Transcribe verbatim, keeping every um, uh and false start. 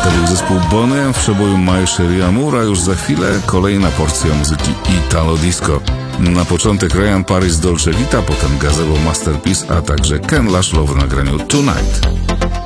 To był zespół Boney M w przeboju My Cherie Amour, a już za chwilę kolejna porcja muzyki Italo Disco. Na początek Ryan Paris Dolce Vita, potem Gazebo Masterpiece, a także Ken Laszlo w nagraniu Tonight.